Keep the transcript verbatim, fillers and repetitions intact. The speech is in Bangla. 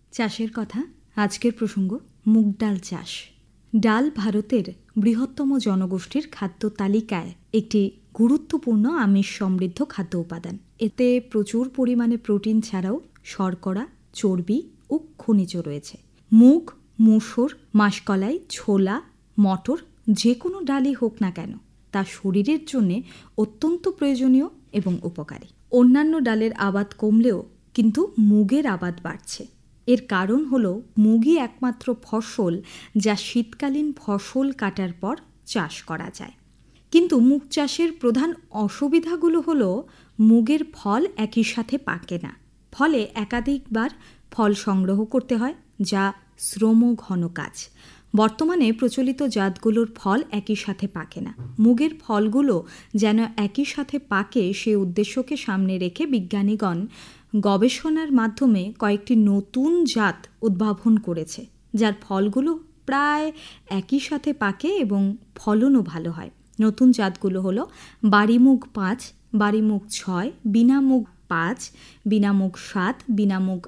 চাষের কথা। আজকের প্রসঙ্গ মুগ ডাল চাষ। ডাল ভারতের বৃহত্তম জনগোষ্ঠীর খাদ্য তালিকায় একটি গুরুত্বপূর্ণ আমিষ সমৃদ্ধ খাদ্য উপাদান। এতে প্রচুর পরিমাণে প্রোটিন ছাড়াও শর্করা, চর্বি ও খনিজ রয়েছে। মুগ, মসুর, মাসকলাই, ছোলা, মটর যে কোনো ডালই হোক না কেন তা শরীরের জন্য অত্যন্ত প্রয়োজনীয় এবং উপকারী। অন্যান্য ডালের আবাদ কমলেও কিন্তু মুগের আবাদ বাড়ছে। এর কারণ হলো মুগই একমাত্র ফসল যা শীতকালীন ফসল কাটার পর চাষ করা যায়। কিন্তু মুগ চাষের প্রধান অসুবিধাগুলো হলো মুগের ফল একই সাথে পাকে না, ফলে একাধিকবার ফল সংগ্রহ করতে হয়, যা শ্রমঘন কাজ। বর্তমানে প্রচলিত জাতগুলোর ফল একই সাথে পাকে না। মুগের ফলগুলো যেন একই সাথে পাকে সে উদ্দেশ্যকে সামনে রেখে বিজ্ঞানীগণ গবেষণার মাধ্যমে কয়েকটি নতুন জাত উদ্ভাবন করেছে, যার ফলগুলো প্রায় একই সাথে পাকে এবং ফলনও ভালো হয়। নতুন জাতগুলো হলো বাড়িমুগ পাঁচ, বাড়িমুগ ছয়, বিনামুগ পাঁচ, বিনামুগ সাত, বিনামুগ